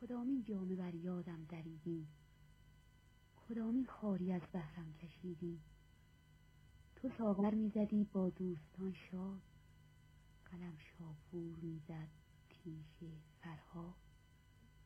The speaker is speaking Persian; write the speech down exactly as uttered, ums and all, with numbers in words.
کدامین جامه بر یادم دریدی، کدامین خاری از بهرم کشیدی. تو ساغر میزدی با دوستان شاد، قلم شاپور میزد تیشه فرهاد.